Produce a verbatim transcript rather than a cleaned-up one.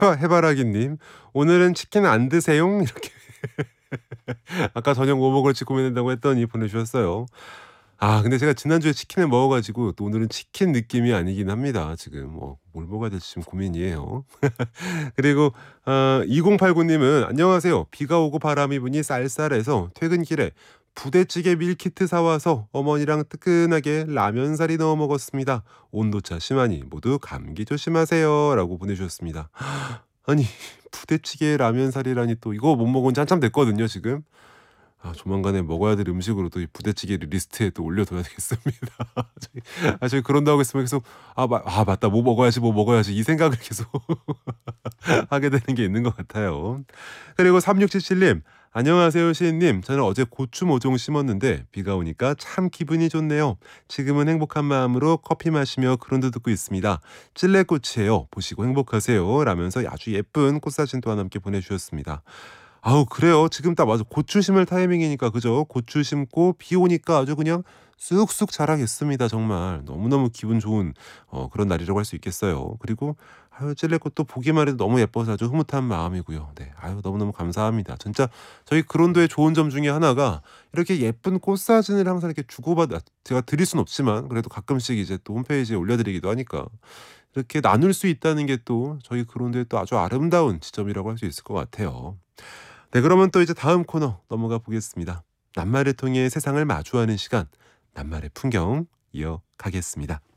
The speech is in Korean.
해바라기님, 오늘은 치킨 안 드세용? 이렇게 아까 저녁 뭐 먹을지 고민된다고 했더니 보내주셨어요. 아 근데 제가 지난주에 치킨을 먹어 가지고 또 오늘은 치킨 느낌이 아니긴 합니다. 지금 뭐 뭘 먹어야 될지 지금 고민이에요. 그리고 어 이공팔구 님은 "안녕하세요. 비가 오고 바람이 부니 쌀쌀해서 퇴근길에 부대찌개 밀키트 사 와서 어머니랑 뜨끈하게 라면사리 넣어 먹었습니다. 온도차 심하니 모두 감기 조심하세요."라고 보내주셨습니다. 아니 부대찌개에 라면사리라니 또 이거 못 먹은 지 한참 됐거든요 지금. 아 조만간에 먹어야 될 음식으로 또 이 부대찌개를 리스트에 또 올려둬야 되겠습니다. 저희 아 저희 그런다고 했으면 계속 '아 마 아 맞다. 뭐 먹어야지, 뭐 먹어야지.' 이 생각을 계속 하게 되는 게 있는 것 같아요. 그리고 삼육칠칠 님, "안녕하세요 시인님. 저는 어제 고추 모종 심었는데 비가 오니까 참 기분이 좋네요. 지금은 행복한 마음으로 커피 마시며 그런도 듣고 있습니다. 찔레꽃이에요. 보시고 행복하세요." 라면서 아주 예쁜 꽃사진 또한 함께 보내주셨습니다. 아우 그래요. 지금 딱 맞아 고추 심을 타이밍이니까 그죠? 고추 심고 비 오니까 아주 그냥 쑥쑥 자라겠습니다 정말. 너무너무 기분 좋은 어 그런 날이라고 할 수 있겠어요. 그리고 아유 찔레꽃도 보기만 해도 너무 예뻐서 아주 흐뭇한 마음이고요. 네. 아유 너무너무 감사합니다. 진짜 저희 그론도의 좋은 점 중에 하나가 이렇게 예쁜 꽃사진을 항상 이렇게 주고받아 제가 드릴 순 없지만 그래도 가끔씩 이제 또 홈페이지에 올려드리기도 하니까 이렇게 나눌 수 있다는 게 또 저희 그론도의 또 아주 아름다운 지점이라고 할 수 있을 것 같아요. 네 그러면 또 이제 다음 코너 넘어가 보겠습니다. 낱말을 통해 세상을 마주하는 시간, 낱말의 풍경 이어가겠습니다.